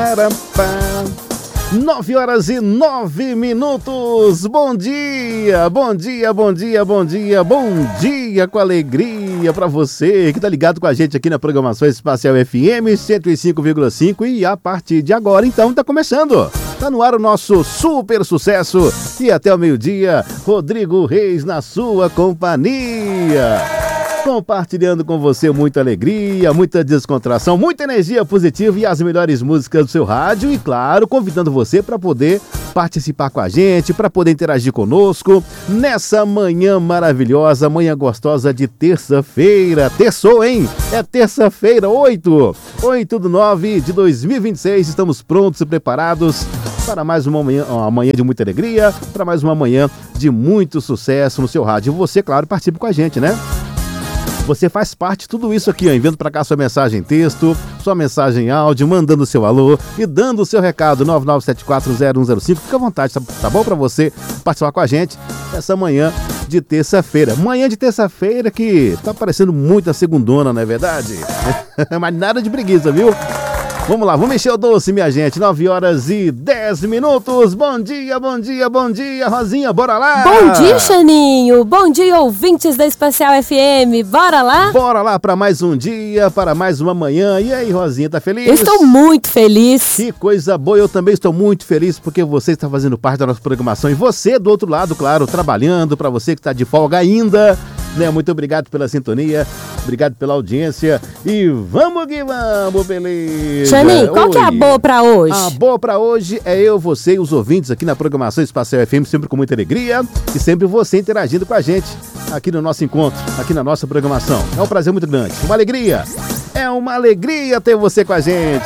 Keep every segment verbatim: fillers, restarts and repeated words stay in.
Nove horas e nove minutos. Bom dia, bom dia, bom dia, bom dia, bom dia com alegria pra você que tá ligado com a gente aqui na programação Espacial F M cento e cinco vírgula cinco e a partir de agora, então, tá começando. Tá no ar o nosso super sucesso e até o meio-dia, Rodrigo Reis na sua companhia. Compartilhando com você muita alegria, muita descontração, muita energia positiva e as melhores músicas do seu rádio e, claro, convidando você para poder participar com a gente, para poder interagir conosco nessa manhã maravilhosa, manhã gostosa de terça-feira. Terçou, hein? É terça-feira, oito, oito do nove de dois mil e vinte e seis. Estamos prontos e preparados para mais uma manhã, uma manhã de muita alegria, para mais uma manhã de muito sucesso no seu rádio. E você, claro, participa com a gente, né? Você faz parte de tudo isso aqui, ó, enviando para cá sua mensagem em texto, sua mensagem em áudio, mandando seu alô e dando o seu recado nove nove sete quatro zero um zero cinco. Fica à vontade, tá, tá bom para você participar com a gente essa manhã de terça-feira. Manhã de terça-feira que tá parecendo muito a segundona, não é verdade? Mas nada de preguiça, viu? Vamos lá, vamos encher o doce, minha gente. nove horas e dez minutos. Bom dia, bom dia, bom dia, Rosinha, bora lá! Bom dia, Xaninho. Bom dia, ouvintes da Espacial F M. Bora lá? Bora lá para mais um dia, para mais uma manhã. E aí, Rosinha, tá feliz? Eu estou muito feliz. Que coisa boa, eu também estou muito feliz porque você está fazendo parte da nossa programação. E você, do outro lado, claro, trabalhando, para você que está de folga ainda, né? Muito obrigado pela sintonia, obrigado pela audiência. E vamos que vamos, beleza? Xaninho, qual Oi. que é a boa pra hoje? A boa pra hoje é eu, você e os ouvintes aqui na programação Espacial F M, sempre com muita alegria e sempre você interagindo com a gente aqui no nosso encontro, aqui na nossa programação. É um prazer muito grande, uma alegria, é uma alegria ter você com a gente.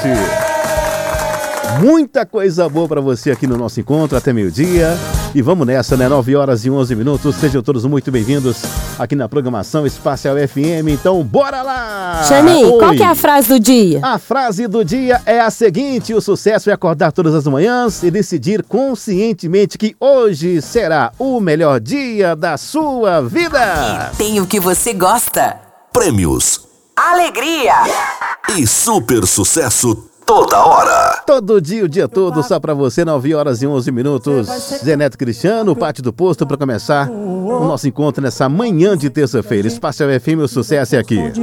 Muita coisa boa pra você aqui no nosso encontro até meio-dia. E vamos nessa, né? nove horas e onze minutos. Sejam todos muito bem-vindos aqui na programação Espacial F M. Então, bora lá! Xaninho, qual que é a frase do dia? A frase do dia é a seguinte: o sucesso é acordar todas as manhãs e decidir conscientemente que hoje será o melhor dia da sua vida. E tem o que você gosta. Prêmios, Alegria e super sucesso toda hora. Todo dia, o dia todo, só pra você, nove horas e onze minutos. Zé Neto Cristiano, Pátio do Posto, pra começar o nosso encontro nessa manhã de terça-feira. Espacial F M, o sucesso é aqui.